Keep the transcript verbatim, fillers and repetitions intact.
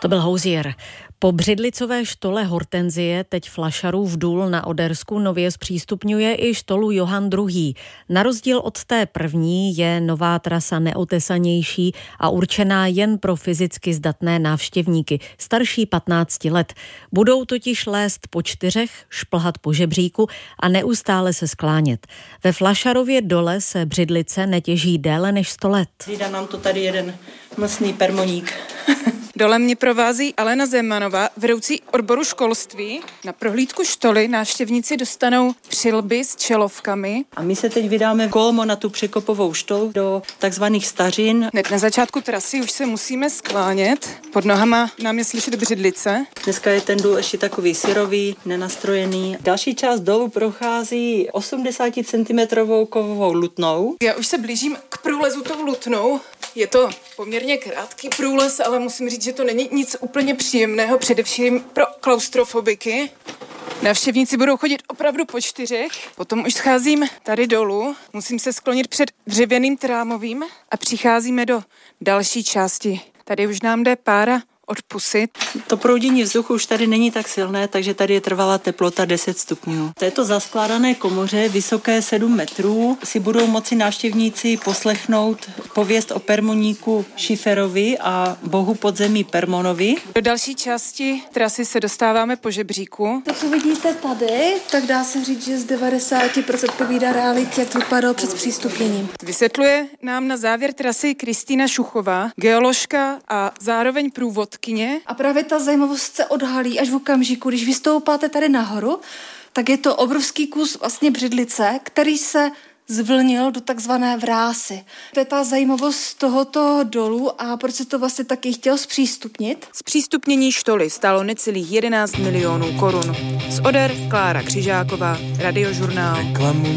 To byl Houzier. Po břidlicové štole Hortenzie teď Flašarův důl na Odersku nově zpřístupňuje i štolu Johann druhý. Na rozdíl od té první je nová trasa neotesanější a určená jen pro fyzicky zdatné návštěvníky starší patnácti let. Budou totiž lézt po čtyřech, šplhat po žebříku a neustále se sklánět. Ve Flašarově dole se břidlice netěží déle než sto let. Dá nám to tady jeden mlsný permoník. Dole mě provází Alena Zemanová, vedoucí odboru školství. Na prohlídku štoly návštěvníci dostanou přilby s čelovkami. A my se teď vydáme kolmo na tu překopovou štolu do takzvaných stařin. Hned na začátku trasy už se musíme sklánět. Pod nohama nám je slyšet břidlice. Dneska je ten důl ještě takový syrový, nenastrojený. Další část dolu prochází osmdesát centimetrů kovovou lutnou. Já už se blížím k průlezu tou lutnou. Je to poměrně krátký průlez, ale musím říct, že to není nic úplně příjemného, především pro klaustrofobiky. Návštěvníci budou chodit opravdu po čtyřech. Potom už scházím tady dolů, musím se sklonit před dřevěným trámovým a přicházíme do další části. Tady už nám jde pára odpusit. To proudění vzduchu už tady není tak silné, takže tady je trvalá teplota deset stupňů. V této zaskládané komoře, vysoké sedm metrů, si budou moci návštěvníci poslechnout pověst o permoníku Šiferovi a bohu podzemí Permonovi. Do další části trasy se dostáváme po žebříku. To, co vidíte tady, tak dá se říct, že z devadesát procent povídá realitě, jak to vypadalo před zpřístupněním. Vysvětluje nám na závěr trasy Kristýna Šuchová, geoložka a zároveň průvodkyně. A právě ta zajímavost se odhalí až v okamžiku, když vystoupáte tady nahoru, tak je to obrovský kus vlastně břidlice, který se zvlnil do takzvané vrásy. To je ta zajímavost tohoto dolu a proč se to vlastně taky chtěl zpřístupnit. Zpřístupnění štoly stálo necelých jedenáct milionů korun. Z Oder Klára Křižáková, Radiožurnál.